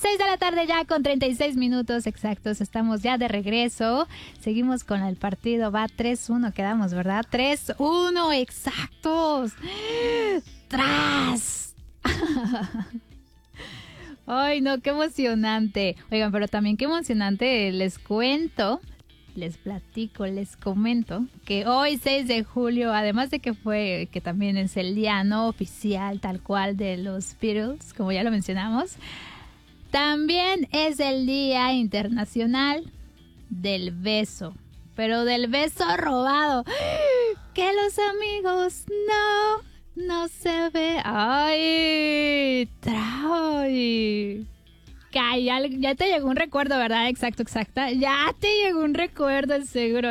6 de la tarde ya con 36 minutos exactos. Estamos ya de regreso. Seguimos con el partido. Va 3-1, quedamos, ¿verdad? 3-1, exactos. ¡Tras! Ay, no, qué emocionante. Oigan, pero también qué emocionante. Les cuento, les platico, les comento que hoy 6 de julio, además de que también es el día no oficial tal cual de los Beatles, como ya lo mencionamos, también es el Día Internacional del Beso, pero del beso robado. Que los amigos no se ve. Ay, ya te llegó un recuerdo, ¿verdad? Exacta. Ya te llegó un recuerdo, seguro.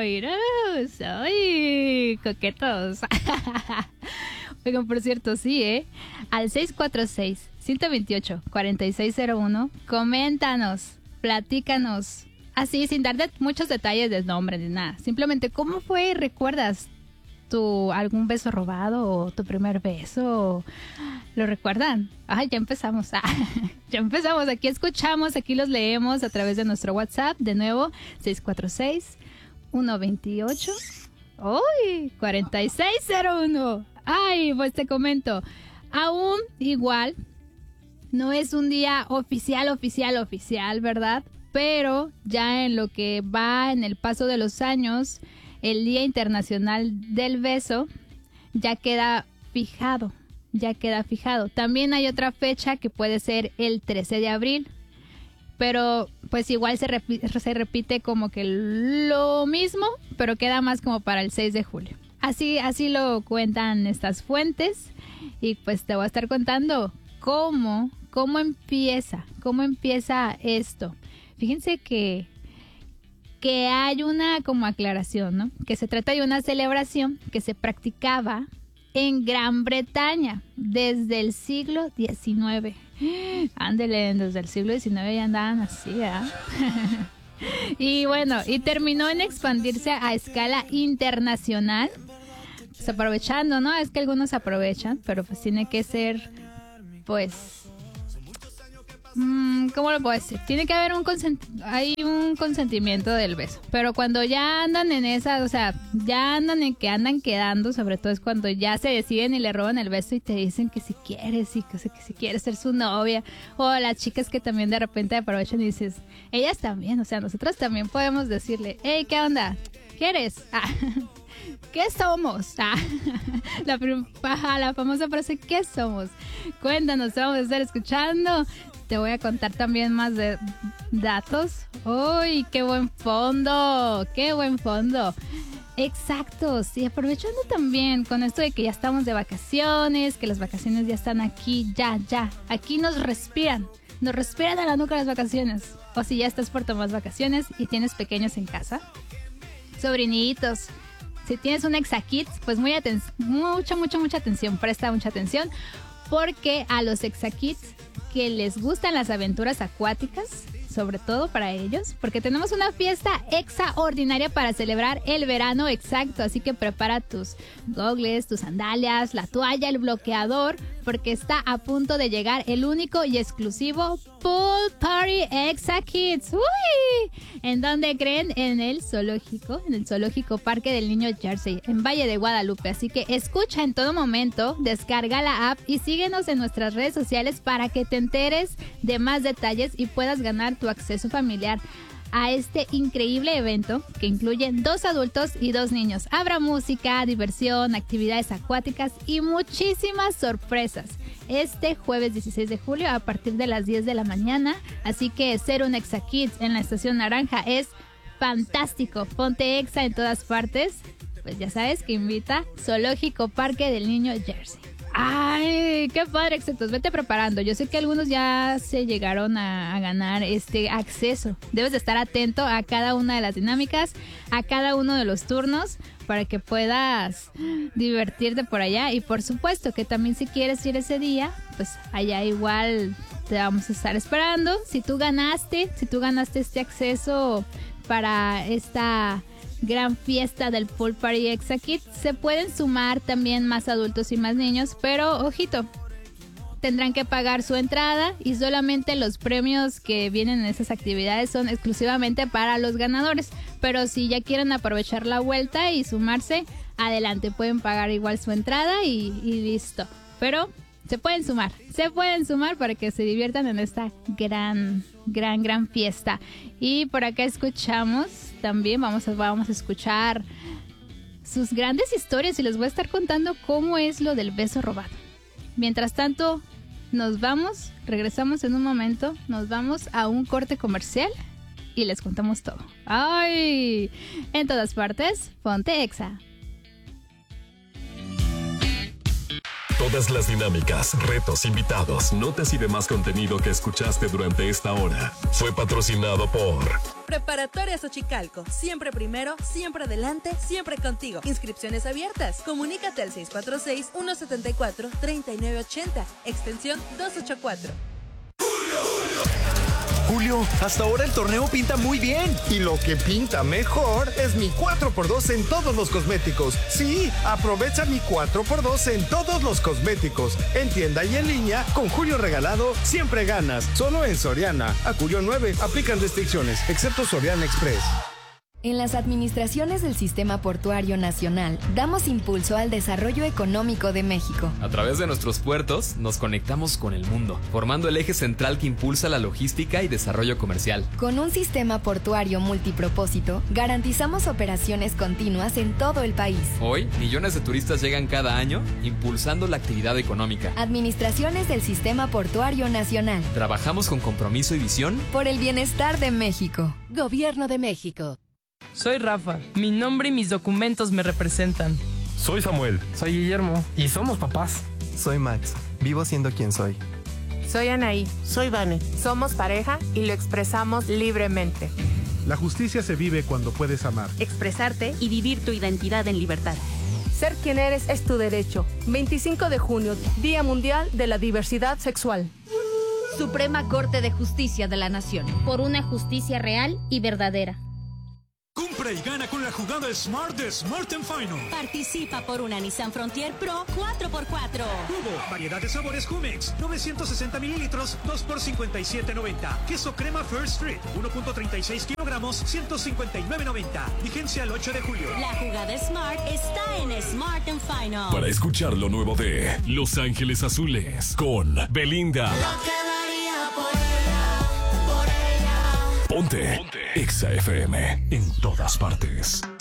Ay, coquetos. Oigan, por cierto, sí, al 646-128-4601, coméntanos, platícanos, así, sin dar muchos detalles del nombre ni nada. Simplemente, ¿cómo fue? ¿Recuerdas algún beso robado o tu primer beso? ¿Lo recuerdan? Ay, ya empezamos. Ya empezamos. Aquí escuchamos, aquí los leemos a través de nuestro WhatsApp. De nuevo, 646-128. ¡Uy! 4601. Ay, pues te comento. Aún igual, no es un día oficial, ¿verdad? Pero ya en lo que va en el paso de los años, el Día Internacional del Beso ya queda fijado. También hay otra fecha que puede ser el 13 de abril. Pero pues igual se repite como que lo mismo, pero queda más como para el 6 de julio. Así lo cuentan estas fuentes. Y pues te voy a estar contando cómo empieza esto. Fíjense que hay una como aclaración, ¿no? Que se trata de una celebración que se practicaba en Gran Bretaña desde el siglo XIX. Ándele, desde el siglo XIX ya andaban así, ¿verdad? Y bueno, y terminó en expandirse a escala internacional. Pues aprovechando, ¿no? Es que algunos aprovechan, pero pues tiene que ser, pues... ¿Cómo lo puedo decir? Tiene que haber un consentimiento del beso. Pero cuando ya andan en esa, o sea, ya andan en que andan quedando, sobre todo es cuando ya se deciden y le roban el beso y te dicen que si quieres y que si quieres ser su novia. O las chicas que también de repente aprovechan y dices, ellas también, o sea, nosotras también podemos decirle, hey, ¿qué onda? ¿Quieres? ¿Qué somos? La famosa frase, ¿qué somos? Cuéntanos, te vamos a estar escuchando. Te voy a contar también más de datos. ¡Uy, qué buen fondo! ¡Qué buen fondo! Exactos. Y aprovechando también con esto de que ya estamos de vacaciones, que las vacaciones ya están aquí, ya. Aquí nos respiran a la nuca las vacaciones. O si ya estás por tomar vacaciones y tienes pequeños en casa, sobrinitos. Si tienes un Exakids, pues mucha atención, presta mucha atención, porque a los Exakids que les gustan las aventuras acuáticas, sobre todo para ellos, porque tenemos una fiesta extraordinaria para celebrar el verano exacto, así que prepara tus goggles, tus sandalias, la toalla, el bloqueador, porque está a punto de llegar el único y exclusivo Pool Party Exakids. ¡Uy! ¿En dónde creen? En el Zoológico Parque del Niño Jersey, en Valle de Guadalupe. Así que escucha en todo momento, descarga la app y síguenos en nuestras redes sociales para que te enteres de más detalles y puedas ganar tu acceso familiar a este increíble evento que incluye 2 adultos y 2 niños. Habrá música, diversión, actividades acuáticas y muchísimas sorpresas. Este jueves 16 de julio a partir de las 10 de la mañana. Así que ser un Exakids en la Estación Naranja es fantástico. Ponte Exa en todas partes. Pues ya sabes que invita Zoológico Parque del Niño Jersey. ¡Ay, qué padre, exactos! Vete preparando. Yo sé que algunos ya se llegaron a ganar este acceso. Debes de estar atento a cada una de las dinámicas, a cada uno de los turnos, para que puedas divertirte por allá. Y por supuesto que también si quieres ir ese día, pues allá igual te vamos a estar esperando. Si tú ganaste este acceso para esta gran fiesta del Pool Party Exakids, se pueden sumar también más adultos y más niños, pero ojito, tendrán que pagar su entrada y solamente los premios que vienen en esas actividades son exclusivamente para los ganadores. Pero si ya quieren aprovechar la vuelta y sumarse, adelante, pueden pagar igual su entrada y listo. Pero se pueden sumar para que se diviertan en esta gran fiesta. Y por acá escuchamos también, vamos a escuchar sus grandes historias y les voy a estar contando cómo es lo del beso robado. Mientras tanto, regresamos en un momento, nos vamos a un corte comercial y les contamos todo. ¡Ay! En todas partes, ponte Exa. Todas las dinámicas, retos, invitados, notas y demás contenido que escuchaste durante esta hora fue patrocinado por Preparatoria Xochicalco. Siempre primero, siempre adelante, siempre contigo. Inscripciones abiertas. Comunícate al 646-174-3980. Extensión 284. Julio, hasta ahora el torneo pinta muy bien. Y lo que pinta mejor es mi 4x2 en todos los cosméticos. Sí, aprovecha mi 4x2 en todos los cosméticos. En tienda y en línea, con Julio regalado, siempre ganas. Solo en Soriana. A Julio 9, aplican restricciones, excepto Soriana Express. En las administraciones del Sistema Portuario Nacional, damos impulso al desarrollo económico de México. A través de nuestros puertos, nos conectamos con el mundo, formando el eje central que impulsa la logística y desarrollo comercial. Con un sistema portuario multipropósito, garantizamos operaciones continuas en todo el país. Hoy, millones de turistas llegan cada año, impulsando la actividad económica. Administraciones del Sistema Portuario Nacional. Trabajamos con compromiso y visión por el bienestar de México. Gobierno de México. Soy Rafa. Mi nombre y mis documentos me representan. Soy Samuel. Soy Guillermo. Y somos papás. Soy Max. Vivo siendo quien soy. Soy Anaí. Soy Vane. Somos pareja y lo expresamos libremente. La justicia se vive cuando puedes amar, expresarte y vivir tu identidad en libertad. Ser quien eres es tu derecho. 25 de junio, Día Mundial de la Diversidad Sexual. Suprema Corte de Justicia de la Nación. Por una justicia real y verdadera. Compra y gana con la jugada Smart de Smart & Final. Participa por una Nissan Frontier Pro 4x4. Jugo, variedad de sabores Jumex, 960 mililitros, 2 por 57.90. Queso crema First Street, 1.36 kilogramos, 159.90. Vigencia el 8 de julio. La jugada Smart está en Smart & Final. Para escuchar lo nuevo de Los Ángeles Azules con Belinda. Ponte Exa FM en todas partes.